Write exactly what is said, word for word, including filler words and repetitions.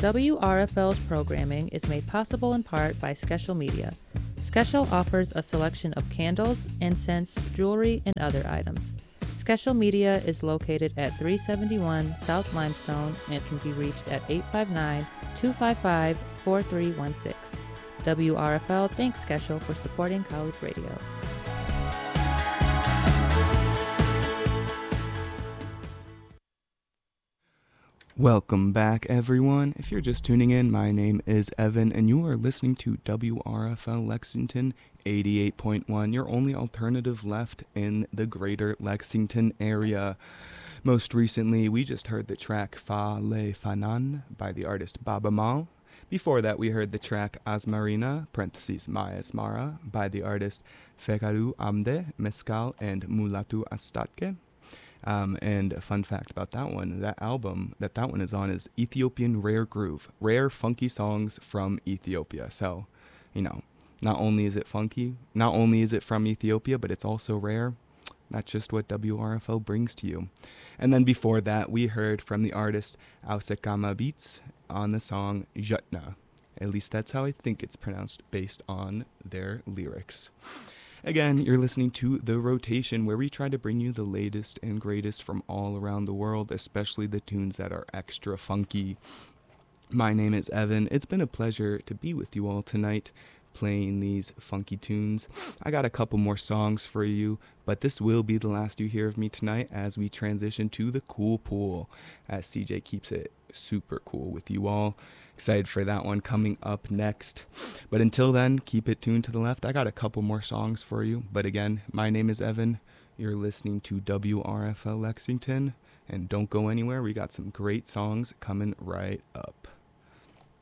W R F L's programming is made possible in part by Skeshel Media. Skeshel offers a selection of candles, incense, jewelry, and other items. Skeshel Media is located at three seventy-one South Limestone and can be reached at eight five nine, two five five, four three one six. W R F L thanks Skeshel for supporting college radio. Welcome back, everyone. If you're just tuning in, my name is Evan, and you are listening to W R F L Lexington eighty-eight point one, your only alternative left in the greater Lexington area. Most recently, we just heard the track Fa Le Fanan by the artist Baba Mal. Before that, we heard the track Asmarina, parentheses Maes Mara, by the artist Fegaru Amde, Mescal, and Mulatu Astatke. Um, and a fun fact about that one, that album that that one is on is Ethiopian Rare Groove, rare funky songs from Ethiopia. So, you know, not only is it funky, not only is it from Ethiopia, but it's also rare. That's just what W R F L brings to you. And then before that, we heard from the artist Ausekama Beats on the song Jutna. At least that's how I think it's pronounced based on their lyrics. Again, you're listening to The Rotation, where we try to bring you the latest and greatest from all around the world, especially the tunes that are extra funky. My name is Evan. It's been a pleasure to be with you all tonight, playing these funky tunes. I got a couple more songs for you, but this will be the last you hear of me tonight as we transition to the cool pool, as C J keeps it super cool with you all. Excited for that one coming up next. But until then, keep it tuned to the left. I got a couple more songs for you. But again, my name is Evan. You're listening to W R F L Lexington. And don't go anywhere. We got some great songs coming right up.